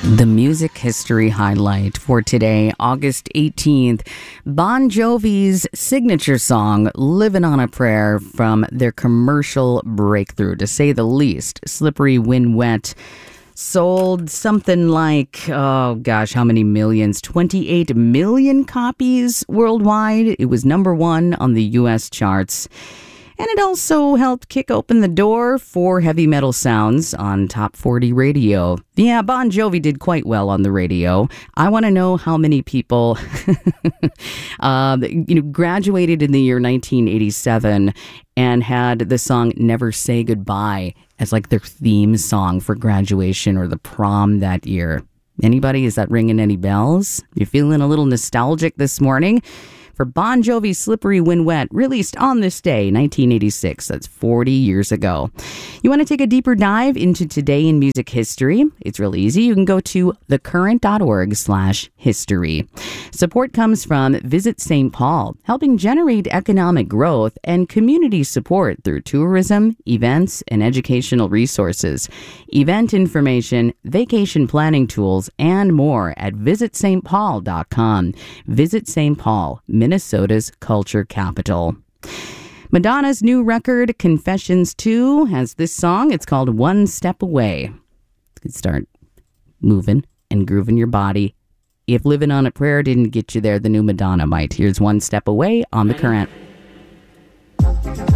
The music history highlight for today, August 18th, Bon Jovi's signature song, Livin' on a Prayer, from their commercial breakthrough, to say the least. Slippery When Wet sold something like, oh gosh, how many millions? 28 million copies worldwide. It was number one on the U.S. charts. And it also helped kick open the door for heavy metal sounds on Top 40 radio. Yeah, Bon Jovi did quite well on the radio. I want to know how many people graduated in the year 1987 and had the song Never Say Goodbye as like their theme song for graduation or the prom that year. Anybody? Is that ringing any bells? You feeling a little nostalgic this morning? For Bon Jovi's Slippery When Wet, released on this day, 1986. That's 40 years ago. You want to take a deeper dive into today in music history? It's real easy. You can go to thecurrent.org/history. Support comes from Visit St. Paul, helping generate economic growth and community support through tourism, events, and educational resources. Event information, vacation planning tools, and more at visitstpaul.com. Visit St. Paul, Minnesota's culture capital. Madonna's new record, Confessions 2, has this song. It's called One Step Away. You can start moving and grooving your body. If Living on a Prayer didn't get you there, the new Madonna might. Here's One Step Away on The Current.